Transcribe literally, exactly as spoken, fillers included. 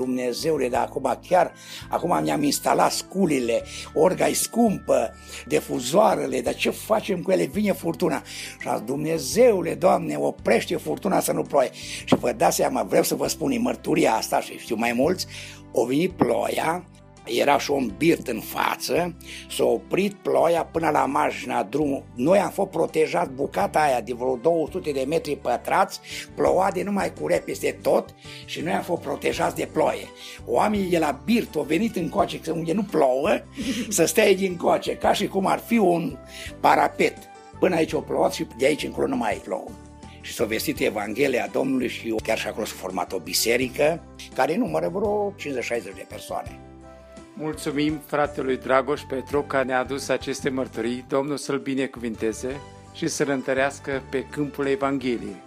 Dumnezeule, dar acum chiar, acum mi-am instalat sculile, orga e scumpă, difuzoarele, dar ce facem cu ele? Vine furtuna. Și am zis, Dumnezeule, Doamne, oprește furtuna să nu ploaie. Și vă dați seama, vreau să vă spun, e mărturia asta și știu mai mulți, o venit ploaia, era și un birt în față, s-a oprit ploaia până la marginea drumului. Noi am fost protejați bucata aia de vreo două sute de metri pătrați, ploua de numai curea peste tot și noi am fost protejați de ploaie. Oamenii de la birt au venit încoace, unde nu plouă, să stea din coace, ca și cum ar fi un parapet. Până aici o plouat și de aici încolo nu mai plouă. Și s-a vestit Evanghelia Domnului și eu, chiar și acolo s-a format o biserică care numără vreo cincizeci șaizeci de persoane. Mulțumim fratelui Dragoș Petru că ne-a adus aceste mărturii. Domnul să-l binecuvinteze și să-l întărească pe câmpul Evangheliei.